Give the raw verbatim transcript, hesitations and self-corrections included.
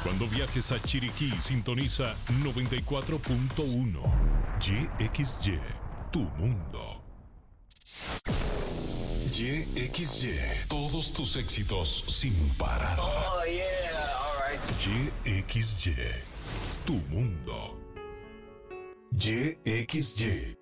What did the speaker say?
Cuando viajes a Chiriquí, sintoniza noventa y cuatro punto uno. Y X Y, tu mundo. Y X Y, todos tus éxitos sin parar. Oh, yeah, all right. Y X Y, tu mundo. Y X Y.